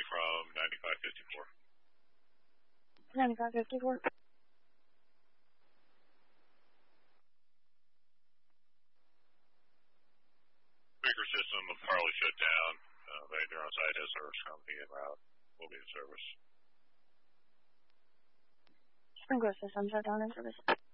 from 9554. 9554. Speaker system will probably shut down. They're on site as service company en route. Will be in service. Sprinkler system shut down in service.